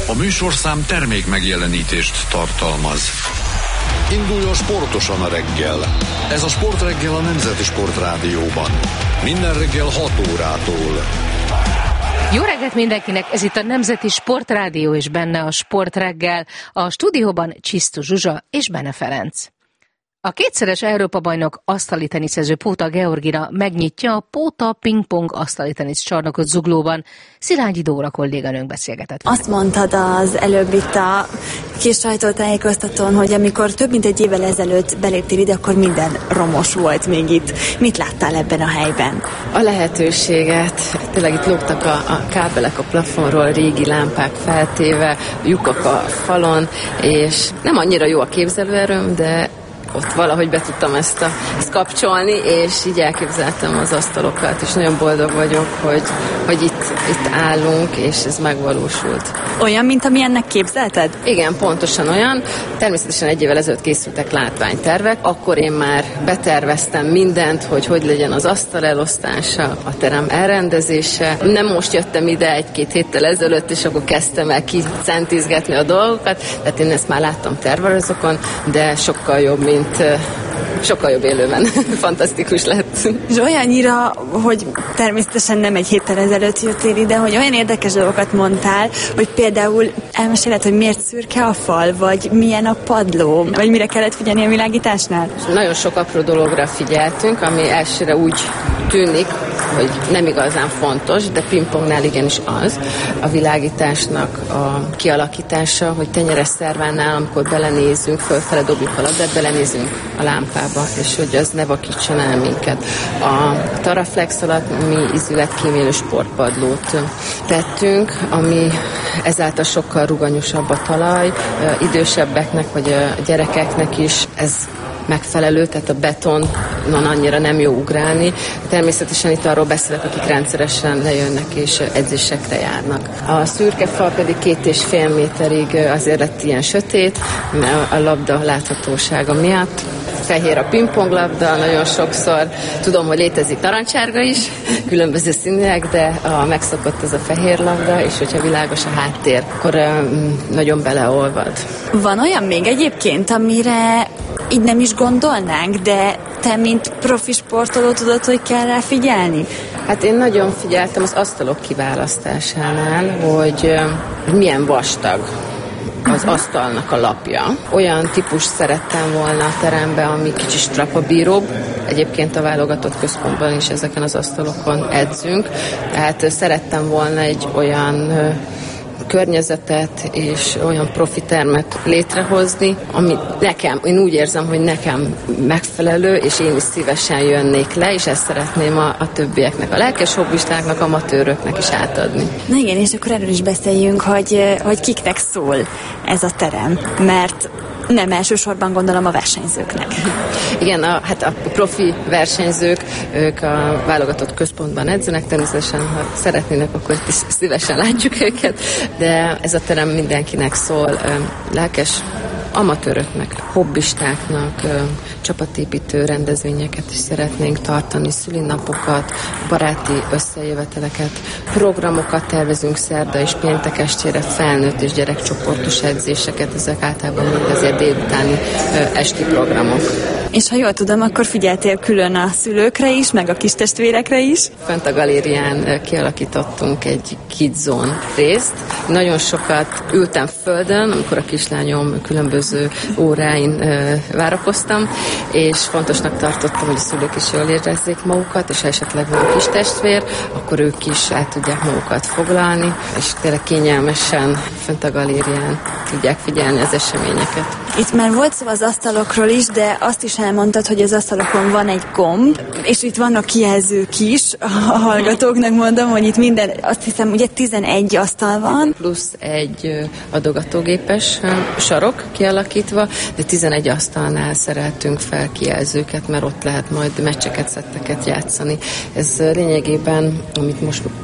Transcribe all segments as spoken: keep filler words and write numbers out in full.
A műsorszám termék megjelenítést tartalmaz. Induljon sportosan a reggel. Ez a Sportreggel a Nemzeti Sportrádióban. Minden reggel hat órától. Jó reggelt mindenkinek, ez itt a Nemzeti Sportrádió és benne a Sportreggel. A stúdióban Csisztus Zsuzsa és Bene Ferenc. A kétszeres Európa-bajnok asztali teniszező Póta Georgina megnyitja a Póta Pingpong asztali tenisz csarnokot Zuglóban. Szilágyi Dóra kolléganőnk beszélgetett. Azt mondtad az előbb itt a kis sajtótájékoztatón, hogy amikor több mint egy évvel ezelőtt beléptél ide, akkor minden romos volt még itt. Mit láttál ebben a helyben? A lehetőséget. Tényleg itt lógtak a, a kábelek a plafonról, régi lámpák feltéve, lyukak a falon, és nem annyira jó a képzelőerőm, de ott valahogy be tudtam ezt, a, ezt kapcsolni, és így elképzeltem az asztalokat, és nagyon boldog vagyok, hogy, hogy itt, itt állunk, és ez megvalósult. Olyan, mint amilyennek képzelted? Igen, pontosan olyan. Természetesen egy évvel ezelőtt készültek látványtervek, akkor én már beterveztem mindent, hogy hogy legyen az asztal elosztása, a terem elrendezése. Nem most jöttem ide egy-két héttel ezelőtt, és akkor kezdtem el kicentizgetni a dolgokat, tehát én ezt már láttam tervezokon, de sokkal jobb, mint sokkal jobb élőben. Fantasztikus lett. És olyannyira, hogy természetesen nem egy héttel ezelőtt jöttél ide, hogy olyan érdekes dolgokat mondtál, hogy például elmeséled, hogy miért szürke a fal, vagy milyen a padló, vagy mire kellett figyelni a világításnál? Nagyon sok apró dologra figyeltünk, ami elsőre úgy tűnik, hogy nem igazán fontos, de pingpongnál igenis az. A világításnak a kialakítása, hogy tenyeres szervánál, amikor belenézünk, fölfele dobjuk a labdát, belenézünk a lámpába, és hogy az ne vakítson el minket. A Taraflex alatt mi ízületkímélő sportpadlót tettünk, ami ezáltal sokkal rugalmasabb a talaj, idősebbeknek vagy a gyerekeknek is ez megfelelő, tehát a betonon annyira nem jó ugrálni. Természetesen itt arról beszélek, akik rendszeresen lejönnek és edzésekre járnak. A szürke fal pedig két és fél méterig azért lett ilyen sötét, a labda láthatósága miatt. Fehér a pingponglabda, nagyon sokszor tudom, hogy létezik narancsárga is, különböző színűek, de a megszokott ez a fehér labda, és hogyha világos a háttér, akkor um, nagyon beleolvad. Van olyan még egyébként, amire így nem is gondolnánk, de te, mint profi sportoló tudod, hogy kell rá figyelni? Hát én nagyon figyeltem az asztalok kiválasztásánál, hogy, hogy milyen vastag az asztalnak a lapja. Olyan típus szerettem volna a terembe, ami kicsit strapabíróbb. Egyébként a válogatott központban is ezeken az asztalokon edzünk. Tehát szerettem volna egy olyan környezetet és olyan profi termet létrehozni, ami nekem, én úgy érzem, hogy nekem megfelelő, és én is szívesen jönnék le, és ezt szeretném a, a többieknek, a lelkes hobbistáknak, amatőröknek is átadni. Na igen, és akkor erről is beszéljünk, hogy, hogy kiknek szól ez a terem, mert nem elsősorban gondolom a versenyzőknek. Igen, a, hát a profi versenyzők, ők a válogatott központban edzenek, természetesen, ha szeretnének, akkor is szívesen látjuk őket, de ez a terem mindenkinek szól, lelkes amatőröknek, hobbistáknak, csapatépítő rendezvényeket is szeretnénk tartani, szülinapokat, baráti összejöveteleket, programokat tervezünk szerda és péntek estére, felnőtt és gyerekcsoportos edzéseket, ezek általában mind azért délutáni esti programok. És ha jól tudom, akkor figyeltél külön a szülőkre is, meg a kistestvérekre is? Fönt a galérián kialakítottunk egy kids zone részt. Nagyon sokat ültem földön, amikor a kislányom különböző óráin várakoztam, és fontosnak tartottam, hogy a szülők is jól érezzék magukat, és ha esetleg van kistestvér, akkor ők is el tudják magukat foglalni, és tényleg kényelmesen fönt a galérián tudják figyelni az eseményeket. Itt már volt szó az asztalokról is, de azt is elmondtad, hogy az asztalokon van egy gomb, és itt vannak kijelzők is, a hallgatóknak mondom, hogy itt minden, azt hiszem, ugye tizenegy asztal van. Plusz egy adogatógépes sarok kialakítva, de tizenegy asztalnál szereltünk fel kijelzőket, mert ott lehet majd meccseket, szetteket játszani. Ez lényegében, amit most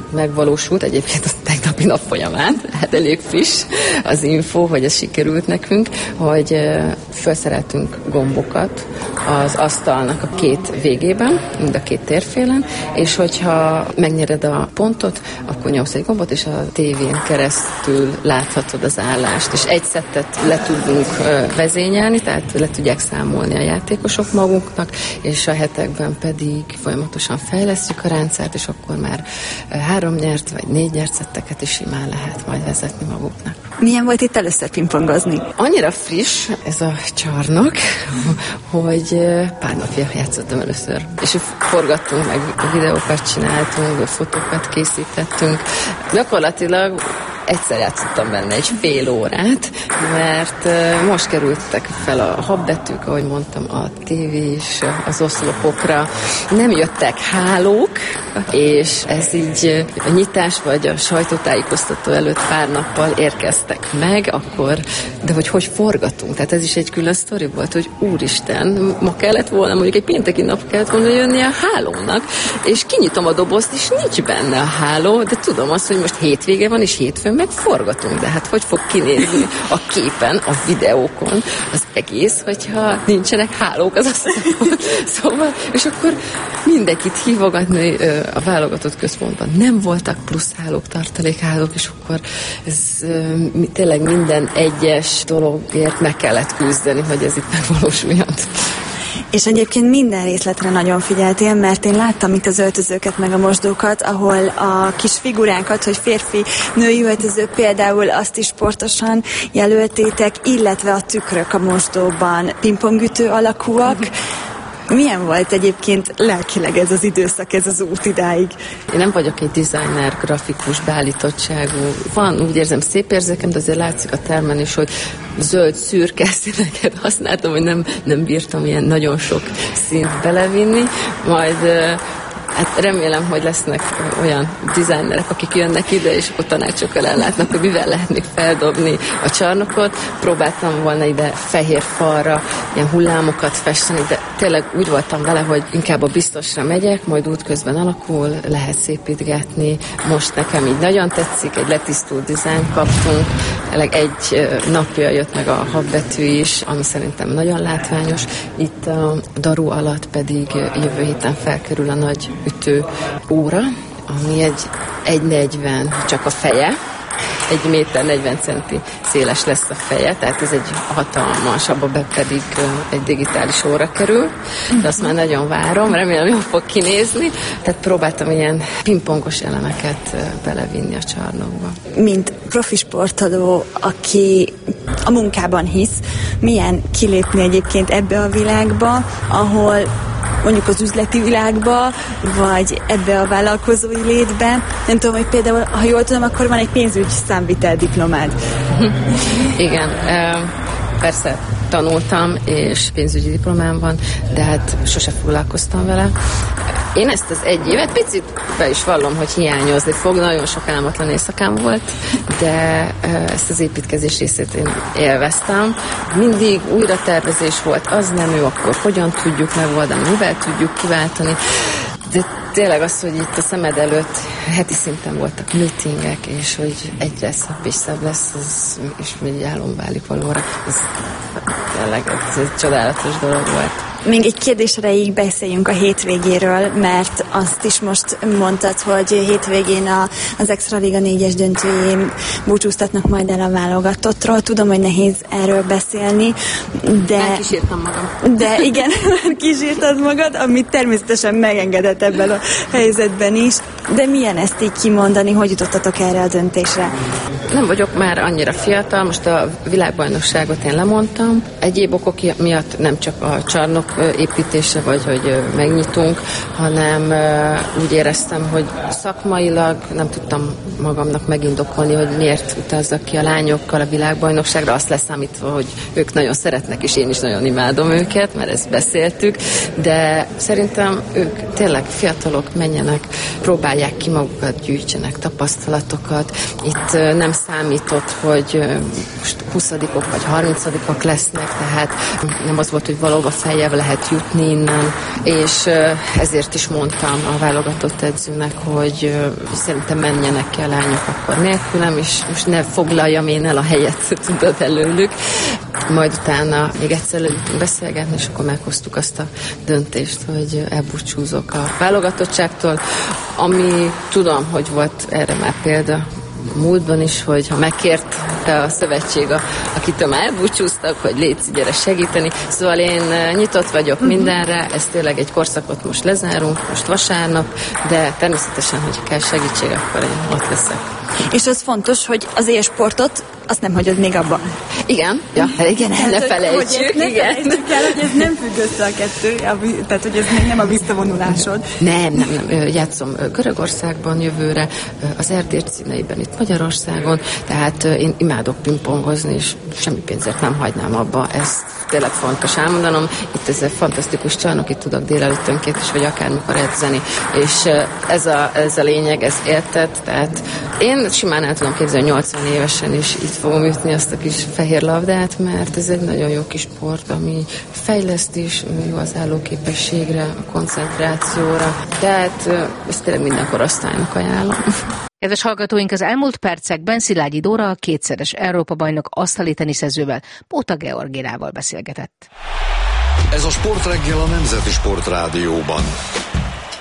megvalósult, egyébként a tegnapi nap folyamán, hát elég friss az info, hogy ez sikerült nekünk, hogy felszereltünk gombokat az asztalnak a két végében, mind a két térfélen, és hogyha megnyered a pontot, akkor nyomsz egy gombot, és a tévén keresztül láthatod az állást, és egy szettet le tudunk vezényelni, tehát le tudják számolni a játékosok maguknak, és a hetekben pedig folyamatosan fejlesztjük a rendszert, és akkor már három nyert, vagy négy nyert szetteket is simán lehet majd vezetni maguknak. Milyen volt itt először pingpongozni? Annyira friss ez a csarnok, hogy pár napja játszottam először. És forgattunk meg, videókat csináltunk, fotókat készítettünk. Gyakorlatilag egyszer játszottam benne egy fél órát, mert most kerültek fel a habbetűk, ahogy mondtam, a tévés, az oszlopokra. Nem jöttek hálók, és ez így a nyitás vagy a sajtótájékoztató előtt pár nappal érkeztek meg, akkor, de hogy hogy forgatunk. Tehát ez is egy külön sztori volt, hogy úristen, ma kellett volna, mondjuk egy pénteki nap kellett volna jönni a hálónak, és kinyitom a dobozt, és nincs benne a háló, de tudom azt, hogy most hétvége van, és hétfőn meg forgatunk, de hát hogy fog kinézni a képen, a videókon az egész, hogyha nincsenek hálók az asztalon. Szóval, és akkor mindenkit hívogatni a válogatott központban. Nem voltak plusz hálók, tartalékhálók, és akkor ez tényleg minden egyes dologért meg kellett küzdeni, hogy ez itt megvalósuljon. És egyébként minden részletre nagyon figyeltél, mert én láttam itt az öltözőket, meg a mosdókat, ahol a kis figurákat, hogy férfi, női öltöző, például azt is sportosan jelöltétek, illetve a tükrök a mosdóban pingpongütő alakúak. Milyen volt egyébként lelkileg ez az időszak, ez az út idáig? Én nem vagyok egy designer, grafikus beállítottságú. Van, úgy érzem, szép érzékem, de azért látszik a termen is, hogy zöld, szürke színeket használtam, hogy nem, nem bírtam ilyen nagyon sok színt belevinni. Majd hát remélem, hogy lesznek olyan designerek, akik jönnek ide, és akkor tanácsokkal ellátnak, hogy mivel lehet még feldobni a csarnokot. Próbáltam volna ide fehér falra ilyen hullámokat festeni, de tényleg úgy voltam vele, hogy inkább a biztosra megyek, majd útközben alakul, lehet szépítgetni. Most nekem így nagyon tetszik, egy letisztult dizájnt kaptunk, tényleg egy napja jött meg a habbetű is, ami szerintem nagyon látványos. Itt a daru alatt pedig jövő héten felkerül a nagy ütő óra, ami egy egy negyven csak a feje, egy méter negyven centi széles lesz a feje, tehát ez egy hatalmas, abba be pedig egy digitális óra kerül, de azt már nagyon várom, remélem jól fog kinézni, tehát próbáltam ilyen pingpongos elemeket belevinni a csarnokba. Mint profi sportoló, aki a munkában hisz, milyen kilépni egyébként ebbe a világba, ahol mondjuk az üzleti világba, vagy ebbe a vállalkozói létbe. Nem tudom, hogy például, ha jól tudom, akkor van egy pénzügyi számvitel diplomád. Igen, persze tanultam, és pénzügyi diplomám van, de hát sose foglalkoztam vele. Én ezt az egy évet picit be is vallom, hogy hiányozni fog, nagyon sok álmatlan éjszakám volt, de ezt az építkezés részét én élveztem. Mindig újra tervezés volt, az nem jó, akkor hogyan tudjuk megoldani, mivel tudjuk kiváltani. De tényleg az, hogy itt a szemed előtt heti szinten voltak meetingek, és hogy egyre szebb és szebb lesz, ez, és még álom válik valóra, ez tényleg ez egy csodálatos dolog volt. Még egy kérdés erejéig beszéljünk a hétvégéről, mert azt is most mondtad, hogy hétvégén a, az Extra Liga négyes döntőjén búcsúztatnak majd el a válogatottról. Tudom, hogy nehéz erről beszélni, de... Megkísírtam magam. De igen, kísírtad magad, amit természetesen megengedett ebben a helyzetben is. De milyen ezt így kimondani, hogy jutottatok erre a döntésre? Nem vagyok már annyira fiatal, most a világbajnokságot én lemondtam. Egyéb okok miatt nem csak a csarnok építése, vagy hogy megnyitunk, hanem úgy éreztem, hogy szakmailag nem tudtam magamnak megindokolni, hogy miért utazzak ki a lányokkal a világbajnokságra, azt leszámítva, hogy ők nagyon szeretnek, és én is nagyon imádom őket, mert ezt beszéltük, de szerintem ők tényleg fiatalok, menjenek, próbálják ki magukat, gyűjtsenek tapasztalatokat. Itt nem számított, hogy most huszadikok vagy harmincadikok lesznek, tehát nem az volt, hogy valóban feljebb lehet lehet jutni innen, és ezért is mondtam a válogatott edzőnek, hogy szerintem menjenek ki a lányok akkor nélkülem, és most ne foglaljam én el a helyet, tudod, előlük. Majd utána még egyszer leültünk beszélgetni, és akkor meghoztuk azt a döntést, hogy elbúcsúzok a válogatottságtól, ami tudom, hogy volt erre már példa múltban is, hogy ha megkért a szövetség, akitől már elbúcsúztak, hogy légy, gyere segíteni. Szóval én nyitott vagyok mindenre, ez tényleg egy korszakot most lezárunk, most vasárnap, de természetesen, hogy kell segítség, akkor én ott leszek. És az fontos, hogy az élsportot azt nem hagyod még abba. Igen, ja, igen, tehát, ne felejtsük. Ne igen. felejtsük el, hogy ez nem függ össze a kettő, tehát hogy ez még nem a visszavonulásod. Nem, nem, nem. Játszom Görögországban jövőre, az Erdély színeiben itt Magyarországon, tehát én imádok pingpongozni, és semmi pénzért nem hagynám abba. Ez tényleg fontos elmondanom. Itt ez egy fantasztikus csarnok, itt tudok délelőttönként is, vagy akármikor edzeni. És ez a, ez a lényeg, ez éltet, tehát én simán el tudom képzelni, nyolcvan évesen is így fogom ütni azt a kis fehér labdát, mert ez egy nagyon jó kis sport, ami fejleszt is, jó az állóképességre, a koncentrációra. Tehát ezt tényleg minden korosztálynak ajánlom. Kedves hallgatóink, az elmúlt percekben Szilágyi Dóra, a kétszeres Európa-bajnok asztali teniszezővel, Póta Georginával beszélgetett. Ez a Sportreggel a Nemzeti Sport Rádióban.